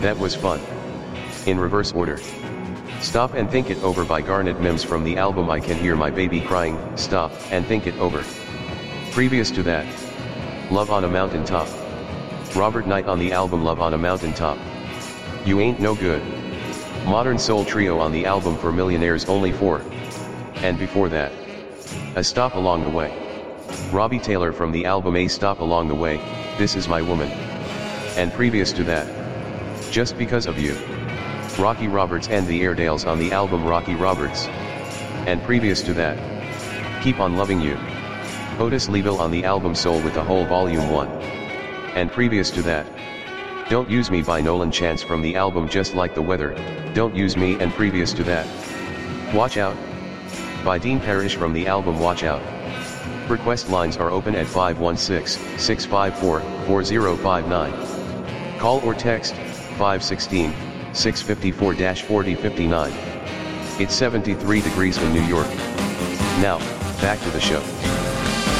That was fun. In reverse order. Stop and Think It Over by Garnet Mims from the album I Can Hear My Baby Crying, Stop and Think It Over. Previous to that, Love on a Mountain Top. Robert Knight on the album Love on a Mountain Top. You Ain't No Good. Modern Soul Trio on the album For Millionaires Only 4. And before that, A Stop Along the Way. Robbie Taylor from the album A Stop Along the Way, This Is My Woman. And previous to that, Just Because of You. Rocky Roberts and the Airedales on the album Rocky Roberts. And previous to that, Keep on Loving You. Otis Leaville on the album Soul with the Hole Volume 1. And previous to that, Don't Use Me by Nolan Chance from the album Just Like the Weather, Don't Use Me. And previous to that, Watch Out by Dean Parrish from the album Watch Out. Request lines are open at 516-654-4059. Call or text 516-654-4059. It's 73 degrees in New York. Now, back to the show.